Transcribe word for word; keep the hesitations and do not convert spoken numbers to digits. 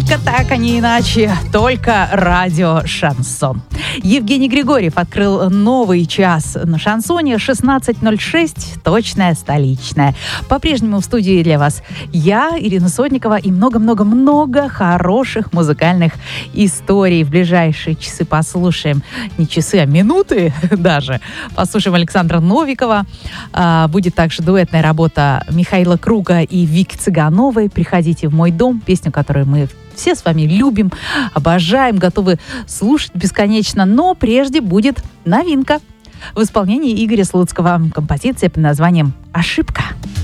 Только так, а не иначе. Только радио «Шансон». Евгений Григорьев открыл новый час на «Шансоне». шестнадцать ноль шесть, точная столичная. По-прежнему в студии для вас я, Ирина Сотникова, и много-много-много хороших музыкальных историй. В ближайшие часы послушаем, не часы, а минуты даже, послушаем Александра Новикова. А, будет также дуэтная работа Михаила Круга и Вики Цыгановой «Приходите в мой дом», песню, которую мы все с вами любим, обожаем, готовы слушать бесконечно. Но прежде будет новинка в исполнении Игоря Слуцкого. Композиция под названием «Ошибка».